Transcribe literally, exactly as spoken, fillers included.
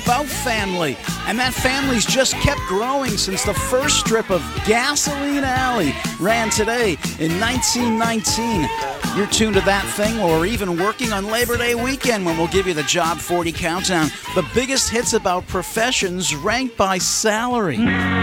about family, and that family's just kept growing since the first strip of Gasoline Alley ran today in nineteen nineteen. You're tuned to That Thing, or we're even working on Labor Day weekend when we'll give you the Job forty Countdown, the biggest hits about professions ranked by salary.